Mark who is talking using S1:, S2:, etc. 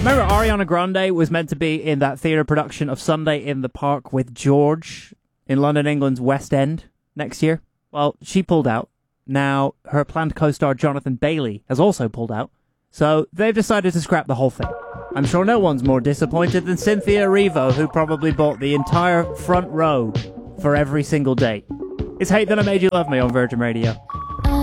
S1: Remember Ariana Grande was meant to be in that theatre production of Sunday in the Park with George in London, England's West End next year? Well, she pulled out. Now, her planned co-star Jonathan Bailey has also pulled out. So, they've decided to scrap the whole thing. I'm sure no one's more disappointed than Cynthia Erivo, who probably bought the entire front row for every single date. It's Hate That I Made You Love Me on Virgin Radio.